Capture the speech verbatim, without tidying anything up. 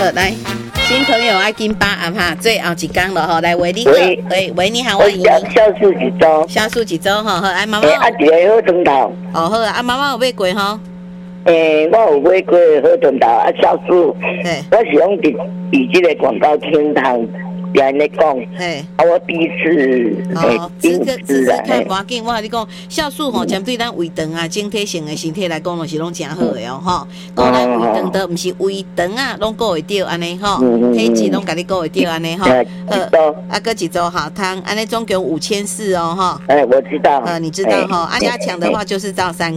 好，来，新朋友爱金巴啊哈，最后一天了哈，来喂你好，喂喂你好，我姨， 小数一周， 小数一周哈，好，哎妈妈， 啊，一个好肠头， 哦好啊，妈妈有买过哈， 诶，我有买过好肠头啊，小数，我是用伫伫这个广告厅堂。别人在讲，啊，我第一次哦，这个这个看无要紧，我跟你讲，酵素吼，针对咱胃肠啊，整体性的身体来讲，拢是拢真好的哦，吼。讲咱胃肠都毋是胃肠啊，拢顾会着安尼吼，体质拢甲你顾会着安尼吼。呃，啊，搁一周好汤，安尼总共五千四哦，哈。 哎，我知道。 呃，你知道哈？阿加强的话就是照三。